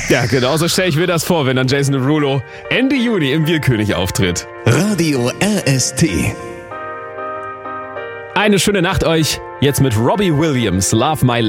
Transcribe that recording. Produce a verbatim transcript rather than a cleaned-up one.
Ja, genau so stelle ich mir das vor, wenn dann Jason Derulo Ende Juni im Bierkönig auftritt. Radio R S T. Eine schöne Nacht euch. Jetzt mit Robbie Williams, Love My Life.